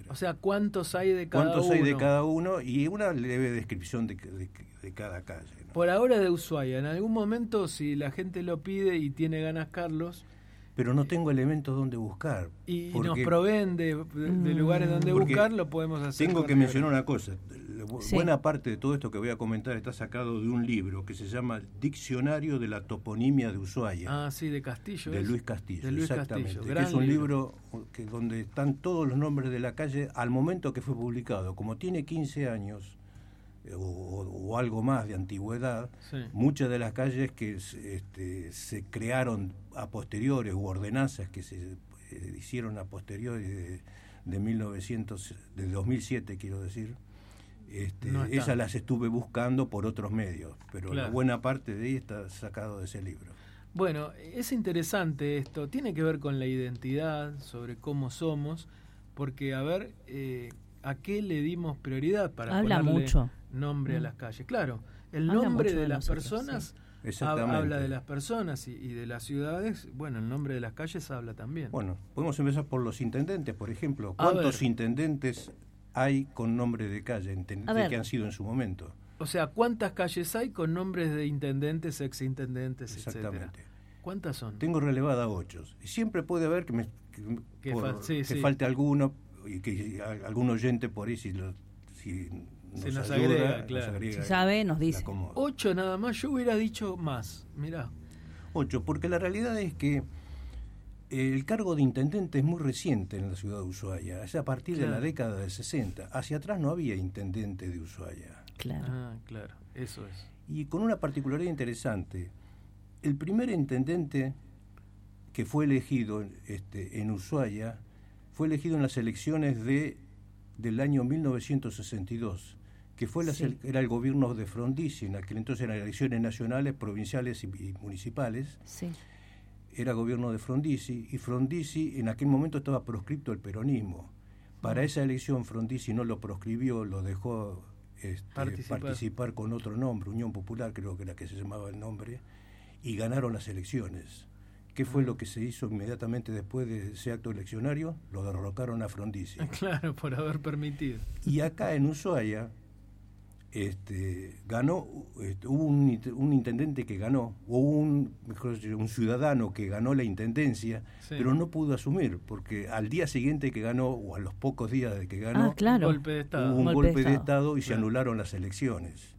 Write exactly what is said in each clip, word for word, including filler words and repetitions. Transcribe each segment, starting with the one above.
O sea, ¿cuántos hay de cada ¿Cuántos uno? hay de cada uno? Y una leve descripción de, de, de cada calle, ¿no? Por ahora de Ushuaia. En algún momento, si la gente lo pide y tiene ganas Carlos... Pero no tengo elementos donde buscar. Y, porque, y nos proveen de, de, de lugares donde buscar, lo podemos hacer. Tengo que mencionar una cosa. Sí. Buena parte de todo esto que voy a comentar está sacado de un libro que se llama Diccionario de la Toponimia de Ushuaia. Ah, sí, de Castillo. De ¿es? Luis Castillo, de Luis exactamente. Castillo, Que gran es un libro, libro que, donde están todos los nombres de la calle al momento que fue publicado. Como tiene quince años eh, o, o algo más de antigüedad, sí. muchas de las calles que este, se crearon a posteriores u ordenanzas que se eh, hicieron a posteriores de, de mil novecientos, de dos mil siete quiero decir, este, no esas las estuve buscando por otros medios, pero claro. la buena parte de ahí está sacado de ese libro. Bueno, es interesante esto, tiene que ver con la identidad, sobre cómo somos, porque a ver, eh, ¿a qué le dimos prioridad para Habla ponerle mucho. nombre mm. a las calles? Claro, el Habla nombre mucho de, de las nosotros, personas sí. hab- habla de las personas y, y de las ciudades, bueno, el nombre de las calles habla también. Bueno, podemos empezar por los intendentes, por ejemplo. A ¿Cuántos ver. intendentes hay con nombre de calle, intendentes que han sido en su momento? O sea, ¿cuántas calles hay con nombres de intendentes, exintendentes, etcétera? Exactamente. ¿Cuántas son? Tengo relevada ocho. Y siempre puede haber que, me, que, Que por- fal- sí, que sí. falte alguno y que a- algún oyente por ahí si, lo, si nos, Se nos ayuda, agrega, nos claro. agrega Si sabe, y nos la dice. acomoda. Ocho nada más, yo hubiera dicho más, mirá. Ocho, porque la realidad es que el cargo de intendente es muy reciente en la ciudad de Ushuaia. Es a partir Claro. de la década del sesenta. Hacia atrás no había intendente de Ushuaia. Claro. Ah, claro, eso es. Y con una particularidad interesante. El primer intendente que fue elegido este, en Ushuaia fue elegido en las elecciones de del año mil novecientos sesenta y dos, que fue la, Sí. era el gobierno de Frondizi. En aquel entonces eran elecciones nacionales, provinciales y, y municipales. Sí. Era gobierno de Frondizi, y Frondizi en aquel momento estaba proscripto el peronismo. Para esa elección Frondizi no lo proscribió, lo dejó este, Participar. participar con otro nombre, Unión Popular creo que era que se llamaba el nombre, y ganaron las elecciones. ¿Qué fue Ah. lo que se hizo inmediatamente después de ese acto eleccionario? Lo derrocaron a Frondizi. Claro, por haber permitido. Y acá en Ushuaia este, ganó, este, hubo un, int- un intendente que ganó, o un, mejor dicho, un ciudadano que ganó la intendencia, Sí. pero no pudo asumir, porque al día siguiente que ganó, o a los pocos días de que ganó, Ah, claro. Golpe de Estado. hubo un Golpe de golpe de Estado. Estado y se Claro. anularon las elecciones.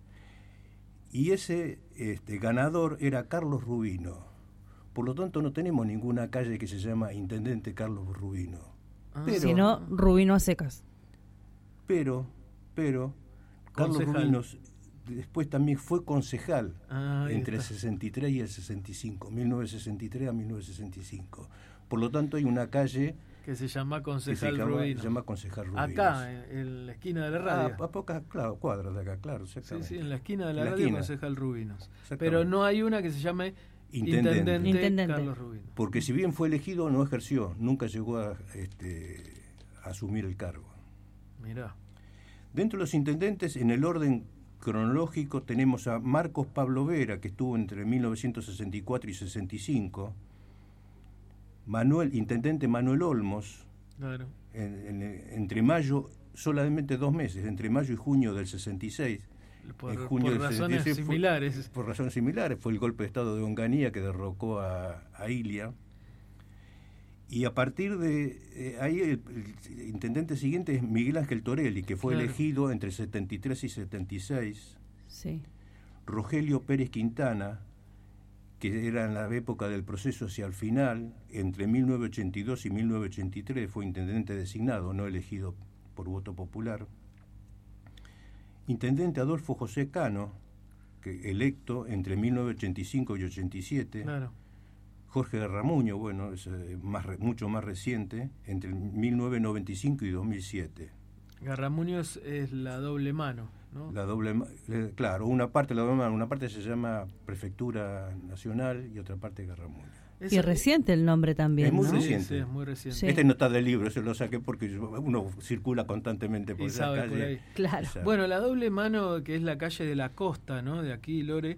Y ese este, ganador era Carlos Rubino. Por lo tanto, no tenemos ninguna calle que se llama Intendente Carlos Rubino. Ah. Pero- Si no, Rubino a secas. Pero, pero, Carlos Concejal. Rubino después también fue concejal Ah, ahí entre el está. sesenta y tres y el sesenta y cinco, mil novecientos sesenta y tres a mil novecientos sesenta y cinco. Por lo tanto, hay una calle Que se llama que se Concejal llama, Rubino. se llama Concejal Rubino. Acá, en, en la esquina de la radio. Ah, a pocas claro, cuadras de acá, claro, sí, exactamente. sí, en la esquina de la, En la radio, esquina. Concejal Rubinos. Exactamente. Pero no hay una que se llame Intendente. Intendente, Intendente. Carlos Rubino. Porque si bien fue elegido, no ejerció, nunca llegó a, este, a asumir el cargo. Mirá. Dentro de los intendentes, en el orden cronológico, tenemos a Marcos Pablo Vera, que estuvo entre mil novecientos sesenta y cuatro y sesenta y cinco, Manuel, intendente Manuel Olmos, Claro. en- en- entre mayo, solamente dos meses, entre mayo y junio del sesenta y seis. Por, En junio por del razones sesenta y seis fue- similares. Por razones similares, fue el golpe de Estado de Onganía que derrocó a, a Ilia. Y a partir de eh, ahí, el, el intendente siguiente es Miguel Ángel Torelli, que fue Claro. elegido entre setenta y tres y setenta y seis. Sí. Rogelio Pérez Quintana, que era en la época del proceso hacia el final, entre mil novecientos ochenta y dos y mil novecientos ochenta y tres, fue intendente designado, no elegido por voto popular. Intendente Adolfo José Cano, que electo entre mil novecientos ochenta y cinco y ochenta y siete. Claro. Jorge Garramuño, bueno, es eh, más, re- mucho más reciente, entre mil novecientos noventa y cinco y dos mil siete. Garramuño es, es la doble mano, ¿no? La doble, ma- eh, claro, una parte la doble mano, una parte se llama Prefectura Nacional y otra parte Garramuño. Es- Y reciente el nombre también, Es muy ¿no? Sí, reciente. sí, es muy reciente. Sí. Este no está del libro, se lo saqué porque yo- uno circula constantemente por Y esa sabe calle. por ahí. Claro. Esa- Bueno, la doble mano, que es la calle de la costa, ¿no? De aquí, Lore,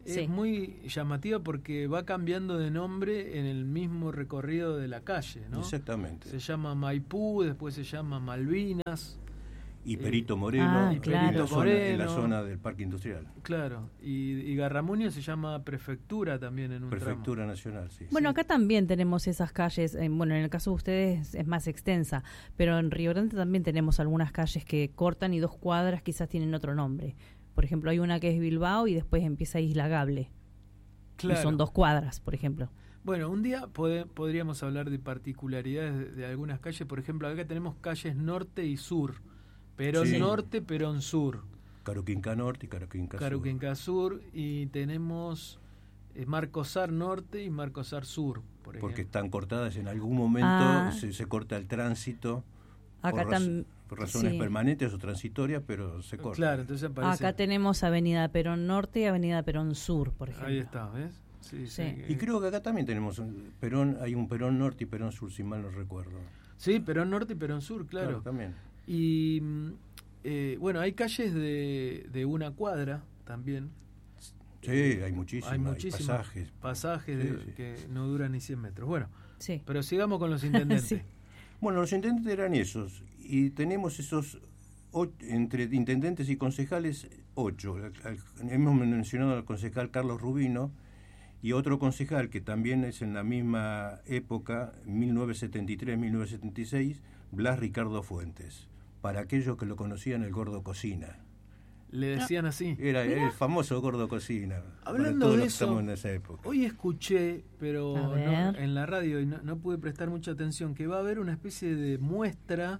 Sí. Es muy llamativa porque va cambiando de nombre en el mismo recorrido de la calle, ¿no? Exactamente. Se llama Maipú, después se llama Malvinas. Y Perito Moreno, Ah, en, claro. la zona, en la Moreno. zona del Parque Industrial. Claro, y, y Garramuño se llama Prefectura también en un Prefectura Nacional, sí. Bueno, Sí. acá también tenemos esas calles, eh, bueno, en el caso de ustedes es más extensa, pero en Río Grande también tenemos algunas calles que cortan y dos cuadras quizás tienen otro nombre. Por ejemplo, hay una que es Bilbao y después empieza Isla Gable. Claro. Y son dos cuadras, por ejemplo. Bueno, un día pode- podríamos hablar de particularidades de, de algunas calles. Por ejemplo, acá tenemos calles norte y sur. Perón Sí. norte, Perón sur. Caroquinca Norte y Caroquinca Sur. Caruquenca sur. Y tenemos eh, Marcosar norte y Marcosar sur, por ejemplo. Porque están cortadas en algún momento, Ah. se, se corta el tránsito. Acá por, raz- tam- por razones sí. permanentes o transitorias, pero se corta. Claro, entonces aparece... Acá tenemos Avenida Perón Norte y Avenida Perón Sur, por ejemplo. Ahí está, ¿ves? Sí, Sí. Y creo que acá también tenemos un Perón, hay un Perón Norte y Perón Sur, si mal no recuerdo. Sí, Perón norte y Perón sur, claro. también. Y mm, eh, bueno, hay calles de, de una cuadra también. Sí, hay muchísimas, Hay hay muchísimos pasajes. pasajes Sí, de- sí. que no duran ni cien metros. Bueno, Sí. pero sigamos con los intendentes. Sí. Bueno, los intendentes eran esos, y tenemos esos, o- entre intendentes y concejales, ocho. Al- al- hemos mencionado al concejal Carlos Rubino, y otro concejal que también es en la misma época, mil novecientos setenta y tres a mil novecientos setenta y seis, Blas Ricardo Fuentes. Para aquellos que lo conocían, el Gordo Cocina. Le decían así. Era el famoso Gordo Cocina. para Hablando todos de los que eso, estamos en esa época. Hoy escuché, pero A no- ver. en la radio y no, no pude prestar mucha atención, que va a haber una especie de muestra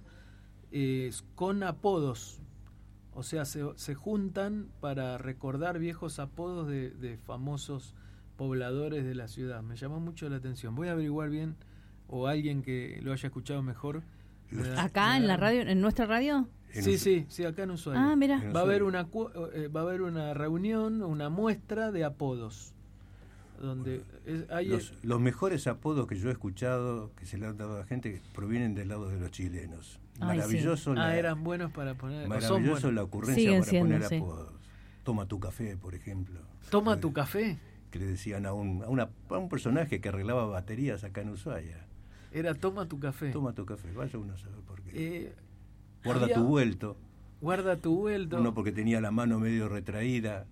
eh, con apodos. O sea, se, se juntan para recordar viejos apodos de, de famosos pobladores de la ciudad. Me llamó mucho la atención. Voy a averiguar bien, o alguien que lo haya escuchado mejor. me da- Acá me en la da- radio, en nuestra radio. En Sí, Us- sí, sí, acá en Ushuaia. Ah, mira. En Va a haber Ushuaia. una cu- eh, va a haber una reunión, una muestra de apodos, donde es- hay Los, los mejores apodos que yo he escuchado, que se le han dado a la gente, provienen del lado de los chilenos. Ay, Maravilloso, ah, la, eran buenos para poner, o son maravilloso buenos. la ocurrencia Siguen para siendo, poner sí. apodos. Toma tu café, por ejemplo. Toma Que- tu café, Que le decían a un, a, una- a un personaje que arreglaba baterías acá en Ushuaia. era toma tu café. Toma tu café, vaya uno a saber por qué. Eh, Guarda había- tu vuelto. Guarda tu vuelto. Uno porque tenía la mano medio retraída.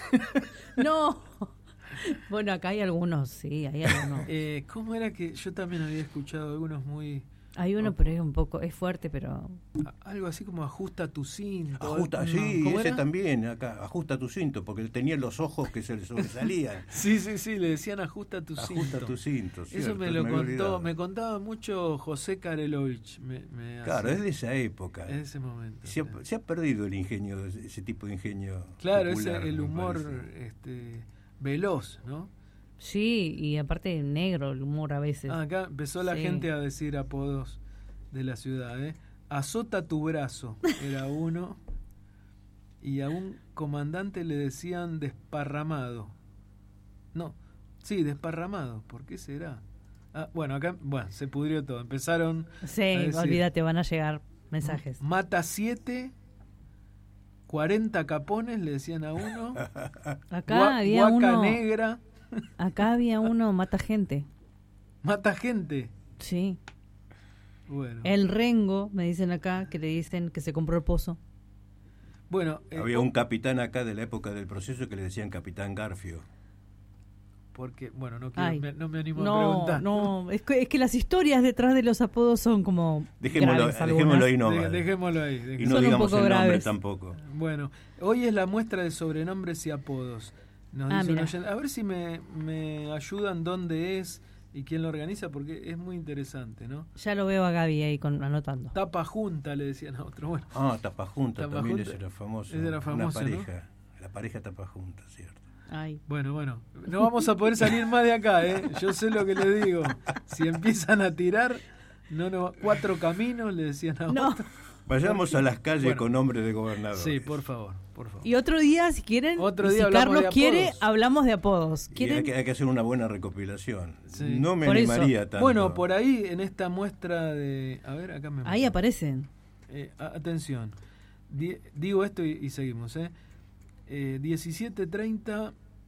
No. Bueno, acá hay algunos, sí, hay algunos. Eh, ¿Cómo era que yo también había escuchado algunos muy... Hay uno, pero es un poco, es fuerte, pero... a- algo así como ajusta tu cinto? Ajusta, No, sí, ¿cómo ese era? también, acá, ajusta tu cinto, porque él tenía los ojos que se le sobresalían. Sí, sí, sí, le decían ajusta tu Ajusta cinto. tu cinto, Eso cierto, me lo había contó, olvidado. me contaba mucho José Karelovich. Me, me Claro, hace- es de esa época. es de ese momento. Se ha, sí. se ha perdido el ingenio, ese ese tipo de ingenio. Claro, popular, ese el me humor parece. este, veloz, ¿no? Sí, y aparte negro el humor a veces. Ah, acá empezó la Sí. gente a decir apodos de la ciudad, ¿eh? Azota tu brazo, era uno. Y a un comandante le decían desparramado. No, sí, desparramado. ¿Por qué será? Ah, bueno, acá, bueno, se pudrió todo. Empezaron Sí, a decir, olvídate, van a llegar mensajes. mata siete, cuarenta capones, le decían a uno. Acá Gua- había guaca uno, negra, acá había uno mata gente. mata gente. Sí. Bueno, El Rengo, me dicen acá, que le dicen que se compró el pozo. bueno eh, Había un capitán acá de la época del proceso que le decían Capitán Garfio. porque, bueno, no, quiero, Ay. me- no me animo a No, preguntar. no, es que, es que las historias detrás de los apodos son como Dejémoslo, graves algunas. dejémoslo ahí no De- dejémoslo ahí. Y dejémoslo. no Son un digamos poco el nombre graves. tampoco. Bueno, hoy es la muestra de sobrenombres y apodos. Nos Ah, dice un mira. oyente. A ver si me, me ayudan dónde es y quién lo organiza, porque es muy interesante, ¿no? Ya lo veo a Gaby ahí con, anotando. Tapa junta, le decían a otro. Bueno, Ah, Tapajunta, también Tapajunta. ese era famoso. Ese era famoso, Una ¿no? pareja, la pareja Tapajunta, cierto. Ay. bueno, bueno. No vamos a poder salir más de acá, ¿eh? Yo sé lo que le digo. Si empiezan a tirar, no, no, cuatro caminos, le decían a No. otro. Vayamos a las calles Bueno. con nombre de gobernador. Sí, por favor, por favor. Y otro día, si quieren, Otro y día si hablamos Carlos de quiere, apodos. hablamos de apodos. Y ¿Quieren? hay que, hay que hacer una buena recopilación. Sí. No me Por eso. animaría tanto. Bueno, por ahí en esta muestra de... A ver, acá me... Ahí mando. aparecen. Eh, a- atención, Di- digo esto y, y seguimos. ¿eh? Eh, diecisiete treinta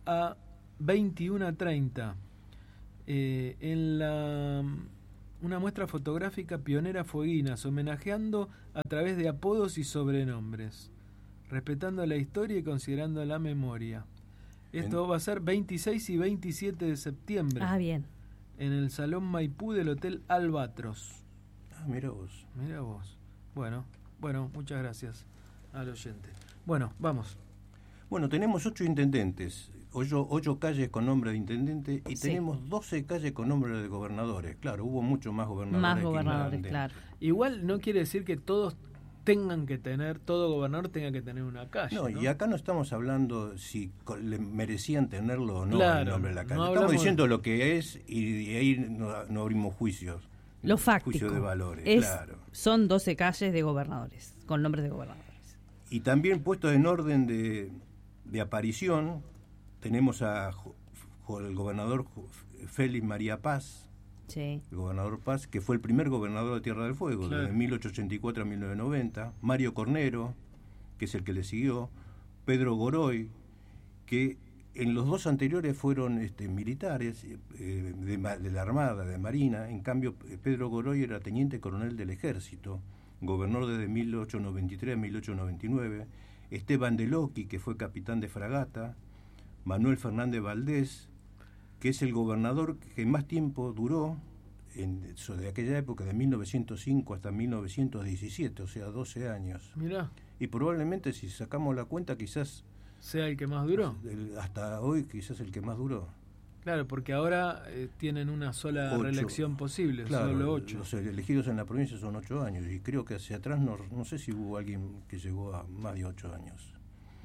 a veintiuno treinta. Eh, en la una muestra fotográfica pionera Fueguinas, homenajeando a través de apodos y sobrenombres, respetando la historia y considerando la memoria. Esto en... va a ser veintiséis y veintisiete de septiembre. Ah, bien. En el Salón Maipú del Hotel Albatros. Ah, mira vos. Mira vos. Bueno, bueno, muchas gracias al oyente. Bueno, vamos. Bueno, tenemos ocho intendentes, ocho, ocho calles con nombre de intendente y Sí. tenemos doce calles con nombre de gobernadores. Claro, hubo muchos más gobernadores. Más que gobernadores, Irlanda. claro. Igual no quiere decir que todos tengan que tener, todo gobernador tenga que tener una calle. No, ¿no? y acá no estamos hablando si co- le merecían tenerlo o no Claro, el nombre de la calle. no Estamos hablamos diciendo lo que es y de ahí no, no abrimos juicios. Lo fáctico. Juicio de valores, es, claro. Son doce calles de gobernadores, con nombres de gobernadores. Y también puestos en orden de, de aparición, tenemos a jo- jo- el gobernador jo- Félix María Paz, Sí. el gobernador Paz, que fue el primer gobernador de Tierra del Fuego, Claro. desde mil ochocientos ochenta y cuatro a mil novecientos noventa, Mario Cornero, que es el que le siguió, Pedro Goroy, que en los dos anteriores fueron este, militares eh, de, ma- de la Armada, de Marina. En cambio, eh, Pedro Goroy era teniente coronel del Ejército, gobernó desde mil ochocientos noventa y tres a mil ochocientos noventa y nueve, Esteban de Loqui, que fue capitán de fragata, Manuel Fernández Valdés, que es el gobernador que más tiempo duró, en, so- de aquella época, de mil novecientos cinco hasta mil novecientos diecisiete, o sea, doce años. Mirá, Y probablemente, si sacamos la cuenta, quizás sea el que más duró. el- hasta hoy, quizás el que más duró. Claro, porque ahora eh, tienen una sola Ocho. reelección posible, Claro, solo ocho. los elegidos en la provincia son ocho años, y creo que hacia atrás no, no sé si hubo alguien que llegó a más de ocho años.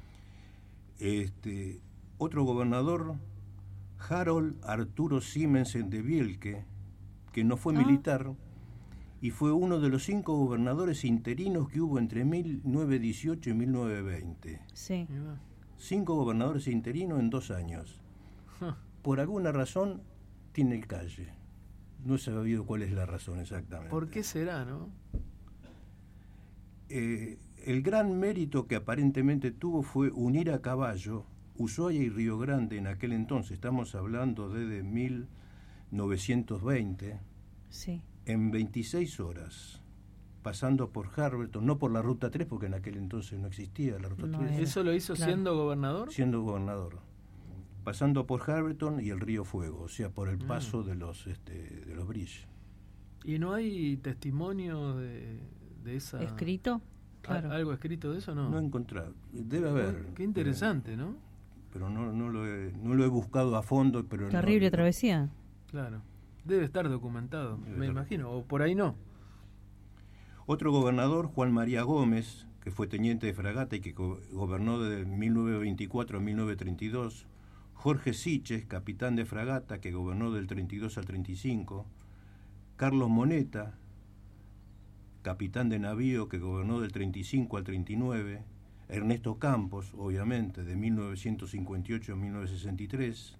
Este, otro gobernador, Harold Arturo Simensen de Bielke, que no fue Ah. militar y fue uno de los cinco gobernadores interinos que hubo entre mil novecientos dieciocho y mil novecientos veinte. Sí. Mirá. Cinco gobernadores interinos en dos años. Ja. Por alguna razón tiene calle. No he sabido cuál es la razón exactamente. ¿Por qué será, no? Eh, el gran mérito que aparentemente tuvo fue unir a caballo Ushuaia y Río Grande en aquel entonces, estamos hablando desde mil novecientos veinte, Sí. en veintiséis horas, pasando por Harberton, no por la Ruta tres, porque en aquel entonces no existía la Ruta No tres, era. ¿Eso lo hizo Claro. siendo gobernador? siendo gobernador, pasando por Harberton y el río Fuego, o sea, por el Mm. paso de los este, de los bridge. ¿Y no hay testimonio de, de esa... ¿Escrito? Claro. ¿Al- ¿Algo escrito de eso? No. No he encontrado, debe haber. Qué interesante, ¿no? Pero, pero no, no, lo he, no lo he buscado a fondo. Pero no- Terrible no- travesía. Claro. Debe estar documentado, Debe me estar. imagino, o por ahí no. Otro gobernador, Juan María Gómez, que fue teniente de fragata y que go- gobernó de mil novecientos veinticuatro a mil novecientos treinta y dos. Jorge Siches, capitán de fragata, que gobernó del treinta y dos al treinta y cinco. Carlos Moneta, capitán de navío, que gobernó del treinta y cinco al treinta y nueve. Ernesto Campos, obviamente, de mil novecientos cincuenta y ocho a mil novecientos sesenta y tres.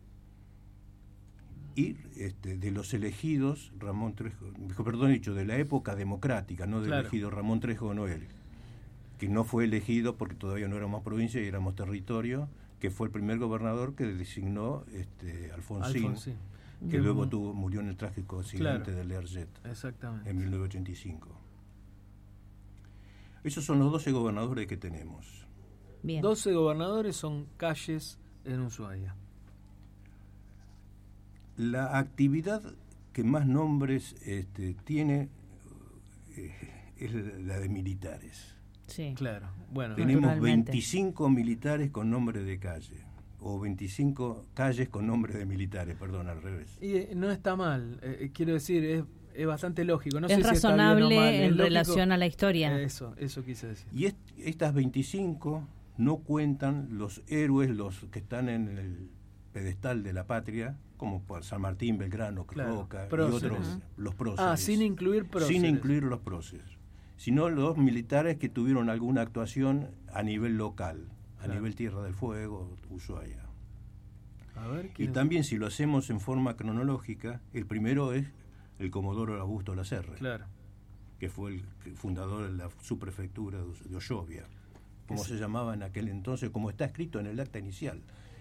Y este, de los elegidos, Ramón Trejo, perdón dicho, de la época democrática, no del Claro. elegido Ramón Trejo Noel, que no fue elegido porque todavía no éramos provincia y éramos territorio, que fue el primer gobernador que designó este, Alfonsín, Alfonsín. que Ujú. luego tuvo, murió en el trágico accidente Claro. de Learjet Exactamente. en mil novecientos ochenta y cinco. Esos son los doce gobernadores que tenemos. Bien. doce gobernadores son calles en Ushuaia. La actividad que más nombres este, tiene eh, es la de militares. Sí. Claro. Bueno, Tenemos Naturalmente. veinticinco militares con nombre de calle, o veinticinco calles con nombre de militares, perdón, al revés. y eh, no está mal, eh, quiero decir, es, es bastante lógico. No es sé si está bien o razonable mal, es en lógico. relación a la historia. Eso, eso quise decir. Y est- estas veinticinco no cuentan los héroes, los que están en el pedestal de la patria, como por San Martín, Belgrano, Claro, Roca y próceres. otros, Ajá. los próceres. Ah, sin incluir próceres. Sin incluir los próceres, sino los militares que tuvieron alguna actuación a nivel local, a Claro. nivel Tierra del Fuego, Ushuaia. A ver, Y ¿quién es? también, si lo hacemos en forma cronológica, el primero es el comodoro Augusto Lacerre, Claro. que fue el que- fundador de la subprefectura de Us- de Ollovia, como Ese- se llamaba en aquel entonces, como está escrito en el acta inicial.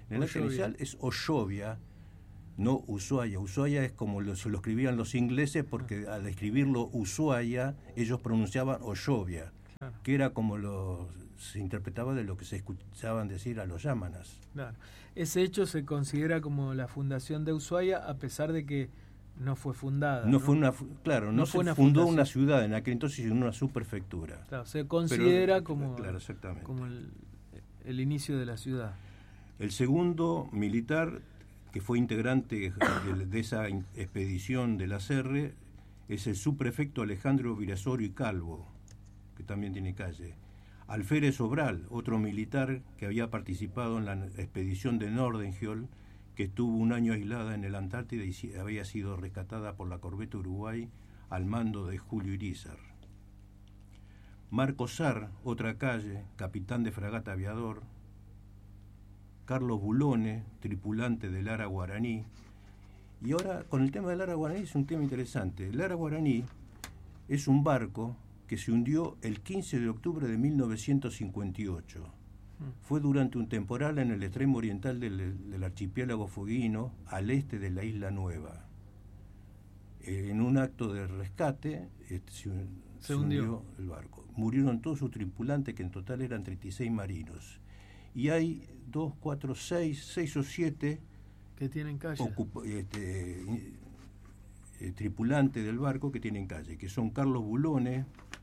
En el acta inicial es Ollovia, no Ushuaia. Ushuaia es como lo, se lo escribían los ingleses, porque al escribirlo Ushuaia, ellos pronunciaban Ollovia, claro, que era como lo se interpretaba de lo que se escuchaban decir a los yámanas. Claro. Ese hecho se considera como la fundación de Ushuaia, a pesar de que no fue fundada. No, ¿no? fue una, claro, no, no se una fundó fundación. Una ciudad en aquel entonces, sino una subprefectura. Claro, se considera Pero, como, claro, exactamente, como el, el inicio de la ciudad. El segundo militar que fue integrante de, de esa expedición de la C E R es el subprefecto Alejandro Virasoro y Calvo, que también tiene calle. Alférez Sobral, otro militar que había participado en la expedición de Nordenskiöld, que estuvo un año aislada en el Antártida y había sido rescatada por la corbeta Uruguay al mando de Julio Irízar. Marco Sar, otra calle, capitán de fragata aviador. Carlos Bulone, tripulante del Ara Guaraní. Y ahora, con el tema del Ara Guaraní, es un tema interesante. El Ara Guaraní es un barco que se hundió el quince de octubre de mil novecientos cincuenta y ocho. Fue durante un temporal en el extremo oriental del, del archipiélago fueguino, al este de la Isla Nueva. Eh, en un acto de rescate, este, se, se, se hundió. hundió el barco. Murieron todos sus tripulantes, que en total eran treinta y seis marinos. Y hay dos, cuatro, seis, seis o siete que tienen calle. Ocup- este, eh, tripulantes del barco que tienen calle, que son Carlos Bulone,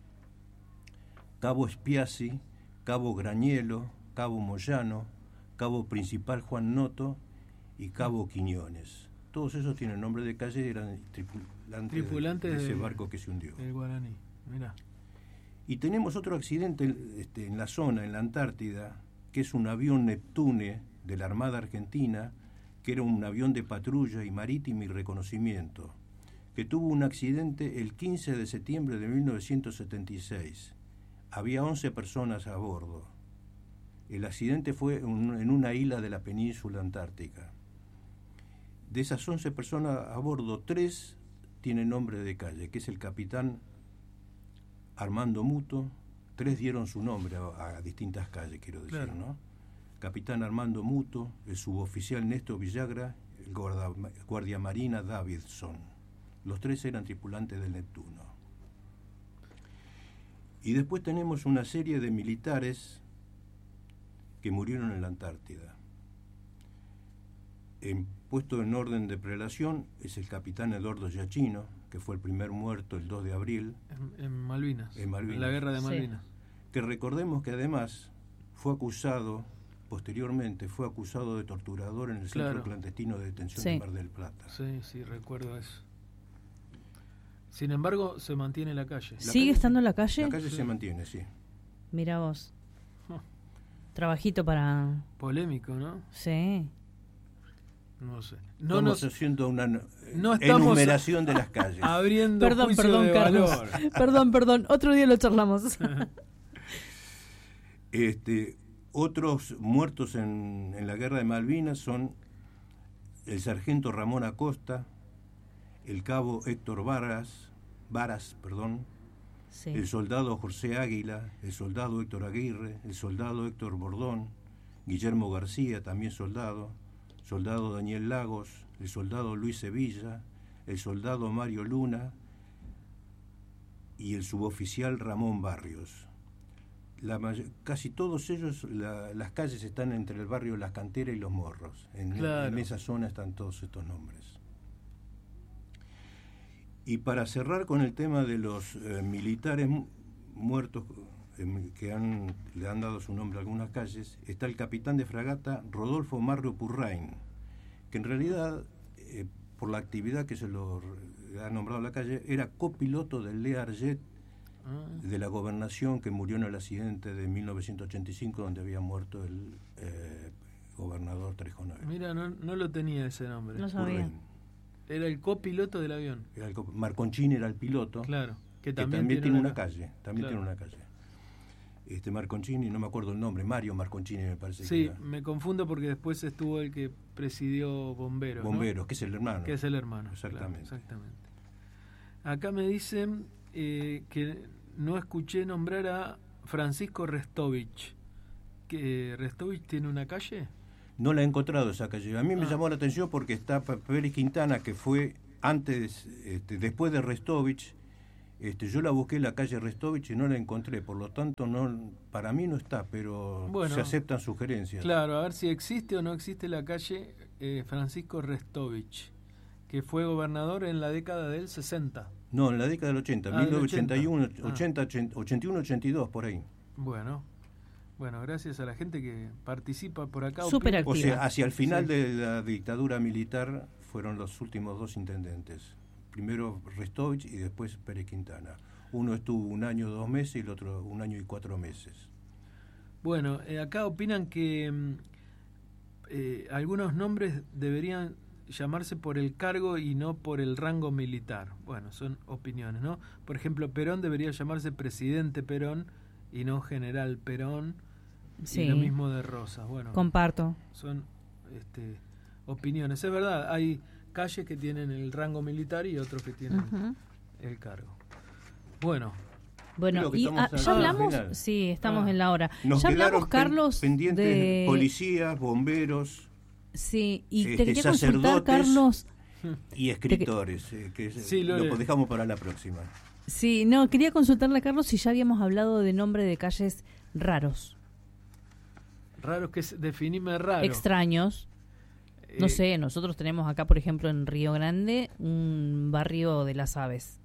Cabo Spiazzi, Cabo Grañelo, Cabo Moyano, Cabo Principal Juan Noto y Cabo Quiñones. Todos esos tienen nombre de calle y eran tripulantes, tripulantes de, de ese de, barco que se hundió. El Guaraní, mirá. Y tenemos otro accidente este, en la zona, en la Antártida, que es un avión Neptune de la Armada Argentina, que era un avión de patrulla y marítimo y reconocimiento, que tuvo un accidente el quince de septiembre de mil novecientos setenta y seis. Había once personas a bordo. El accidente fue un, en una isla de la península antártica. De esas once personas a bordo, tres tienen nombre de calle, que es el capitán Armando Muto. Tres dieron su nombre a, a distintas calles, quiero decir, claro, ¿no? Capitán Armando Muto, el suboficial Néstor Villagra, el guarda, guardia marina Davidson. Los tres eran tripulantes del Neptuno. Y después tenemos una serie de militares que murieron en la Antártida. En puesto en orden de prelación es el capitán Eduardo Giachino, que fue el primer muerto el dos de abril. En, en Malvinas. En Malvinas. En la guerra de Malvinas. Sí. Que recordemos que además fue acusado, posteriormente fue acusado de torturador en el claro. centro clandestino de detención sí. de Mar del Plata. Sí, sí, recuerdo eso. Sin embargo, se mantiene la calle. La ¿Sigue calle, estando en la calle? La calle sí. se mantiene, sí. Mira vos. Oh. Trabajito para... Polémico, ¿no? Sí. No sé. No Estamos nos... haciendo una no enumeración de las calles. Abriendo perdón, juicio perdón, de Carlos. valor. Perdón, perdón. Otro día lo charlamos. Este, otros muertos en, en la guerra de Malvinas son el sargento Ramón Acosta, el cabo Héctor Varas, Varas, perdón, sí. el soldado José Águila, el soldado Héctor Aguirre, el soldado Héctor Bordón, Guillermo García, también soldado, soldado Daniel Lagos, el soldado Luis Sevilla, el soldado Mario Luna y el suboficial Ramón Barrios. La mayor, casi todos ellos, la, las calles están entre el barrio Las Canteras y Los Morros. En, claro. en esa zona están todos estos nombres. Y para cerrar con el tema de los eh, militares mu- muertos eh, que han, le han dado su nombre a algunas calles, está el capitán de fragata Rodolfo Marro Purrain, que en realidad, eh, por la actividad que se lo ha nombrado la calle, era copiloto del Learjet ah. de la Gobernación, que murió en el accidente de mil novecientos ochenta y cinco, donde había muerto el eh, gobernador Trejonave. Mira, no, no lo tenía ese nombre. No sabía. Purrain. Era el copiloto del avión. Era el cop- Marconcini era el piloto. Claro. Que Que también, también, tiene una, una calle, también claro. tiene una calle. Este Marconcini, no me acuerdo el nombre, Mario Marconcini me parece sí, que era. me confundo porque después estuvo el que presidió Bomberos. Bomberos, ¿no? que es el hermano. Que es el hermano. Exactamente. Claro, exactamente. Acá me dicen eh, que no escuché nombrar a Francisco Restovich. ¿Que Restovich tiene una calle? No la he encontrado esa calle. A mí me Ah. llamó la atención porque está P- Pérez Quintana, que fue antes, este, después de Restovich. Este, yo la busqué en la calle Restovich y no la encontré, por lo tanto no, para mí no está, pero Bueno, se aceptan sugerencias. Claro, a ver si existe o no existe la calle eh, Francisco Restovich, que fue gobernador en la década del sesenta. No, en la década del ochenta, Ah, del mil novecientos ochenta y uno, ochenta. ochenta, ochenta, ochenta y uno, ochenta y dos, por ahí. Bueno, bueno, gracias a la gente que participa por acá. Súper opina. O sea, Activa. hacia el final Sí. de la dictadura militar fueron los últimos dos intendentes. Primero Restovich y después Pérez Quintana. Uno estuvo un año, dos meses y el otro un año y cuatro meses. Bueno, eh, acá opinan que mm, eh, algunos nombres deberían llamarse por el cargo y no por el rango militar. Bueno, son opiniones, ¿no? Por ejemplo, Perón debería llamarse Presidente Perón y no General Perón. Sí. Y lo mismo de Rosas. Bueno, Comparto. son este, opiniones. Es verdad, hay calles que tienen el rango militar y otros que tienen Ujú. el cargo. Bueno, Bueno, Creo que y estamos ah, al- ya al hablamos, final. sí, estamos Ah. en la hora. Nos ya quedaron hablamos, Carlos, pen- pendientes de... policías, bomberos Sí, y te este, quería consultar, sacerdotes. Carlos. y escritores, eh, que es- Sí, lo- lo dejamos para la próxima. Sí, no, quería consultarle a Carlos si ya habíamos hablado de nombre de calles raros, raro que es, definime raro. extraños. No Eh, sé, nosotros tenemos acá, por ejemplo, en Río Grande, un barrio de las aves.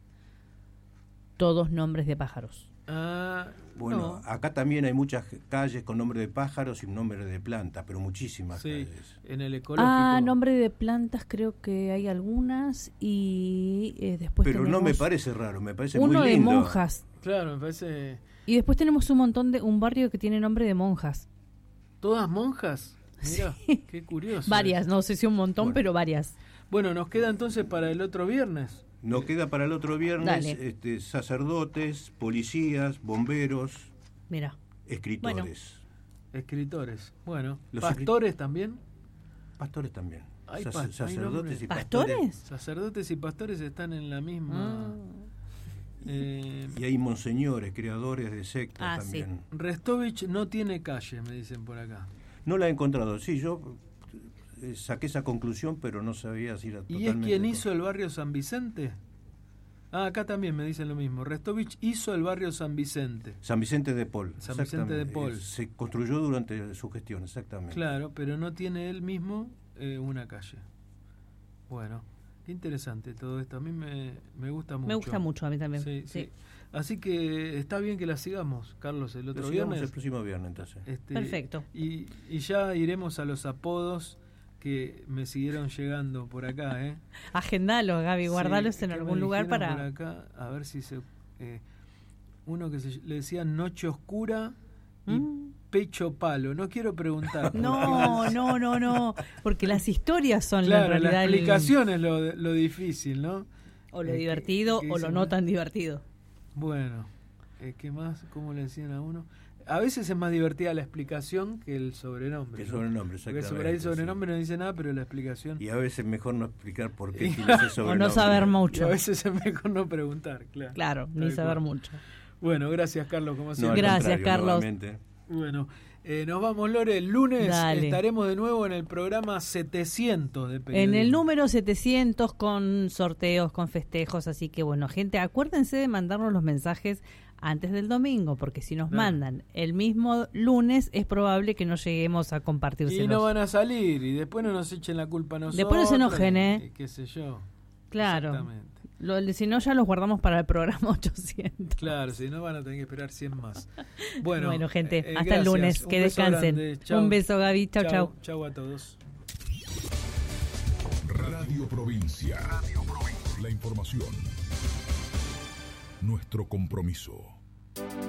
Todos nombres de pájaros. Ah, Bueno, no. acá también hay muchas calles con nombre de pájaros y nombre de plantas, pero muchísimas Sí, calles. en el ecológico. Ah, nombre de plantas creo que hay algunas y eh, después Pero no me tenemos parece raro, me parece uno muy de lindo. monjas. Claro, me parece. Y después tenemos un montón de, un barrio que tiene nombre de monjas. ¿Todas monjas? Mira, qué curioso. Varias, no sé si un montón, Bueno. pero varias. Bueno, nos queda entonces para el otro viernes. Nos queda para el otro viernes Dale. este, sacerdotes, policías, bomberos, Mira, escritores. Escritores. Bueno, Los pastores también. Pastores también. Hay Sac- pa- hay sacerdotes nombres. y ¿pastores? pastores. Sacerdotes y pastores están en la misma. Ah. Eh, Y hay monseñores, creadores de sectas Ah, sí. también. Restovich no tiene calle, me dicen por acá. No la he encontrado. Sí, yo eh, saqué esa conclusión, pero no sabía si era ¿Y totalmente... es quien co- hizo el barrio San Vicente? Ah, acá también me dicen lo mismo. Restovich hizo el barrio San Vicente. San Vicente de Paul. San Vicente de exactamente. Paul. Eh, Se construyó durante su gestión, exactamente. Claro, pero no tiene él mismo eh, una calle. Bueno, qué interesante todo esto. A mí me, me gusta mucho. me gusta mucho a mí también. Sí, Sí. sí. Así que está bien que la sigamos, Carlos, el Lo otro sigamos viernes. el próximo viernes, entonces. Este, Perfecto. Y, y ya iremos a los apodos que me siguieron llegando por acá, ¿eh? Agendalos, Gaby, guardalos Sí, en que me algún lugar dijeron para... por acá, a ver si se... eh, uno que se, le decían Noche Oscura y Mm. Pecho Palo. No quiero preguntar. No, no, no, no, porque las historias son Claro, en realidad la el- explicación es lo, lo difícil, ¿no? o lo Eh, divertido ¿qué- qué o lo dicen? no tan divertido. Bueno, eh, ¿qué más? ¿Cómo le decían a uno? A veces es más divertida la explicación que el sobrenombre. Que el ¿no? sobrenombre, Porque exactamente. sobre el sí. sobrenombre no dice nada, pero la explicación... Y a veces mejor no explicar por qué Y- tiene ese O sobrenombre. no saber Y a mucho. veces es mejor no preguntar, claro. Claro, ni Tal saber cual. mucho. Bueno, gracias, Carlos, como No, siempre. al Gracias, contrario, Carlos. nuevamente. Bueno, eh, nos vamos, Lore. El lunes Dale. estaremos de nuevo en el programa setecientos de En periodismo. el número setecientos con sorteos, con festejos, así que bueno, gente, acuérdense de mandarnos los mensajes antes del domingo, porque si nos Claro. mandan el mismo lunes es probable que no lleguemos a compartírselos. Y no van a salir y después no nos echen la culpa a nosotros. Después no se enojen, y- ¿eh? y qué sé yo. Claro. Exactamente. Lo- si no, ya los guardamos para el programa ochocientos. Claro, si no van a tener que esperar cien más. Bueno, Bueno, gente, eh, hasta gracias. el lunes. Un Que beso descansen. grande. Chau. Un beso, Gaby. Chau, chau. Chau a todos. Radio Provincia. La información. Nuestro compromiso.